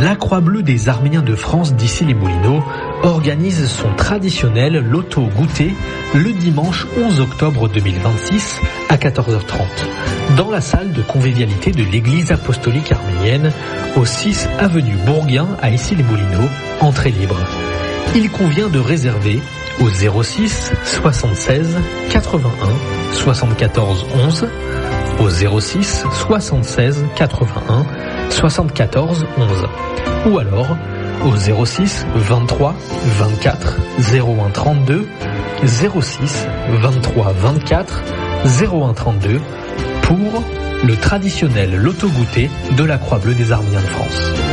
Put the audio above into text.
la Croix-Bleue des Arméniens de France d'Issy-les-Moulineaux organise son traditionnel loto goûter le dimanche 11 octobre 2026 à 14h30 dans la salle de convivialité de l'église apostolique arménienne au 6 avenue Bourguin à Issy-les-Moulineaux, entrée libre. Il convient de réserver au 06 76 81 74 11 au 06 76 81 74 11 ou alors au 06 23 24 01 32 06 23 24 01 32 pour le traditionnel loto goûter de la Croix-Bleue des Arméniens de France.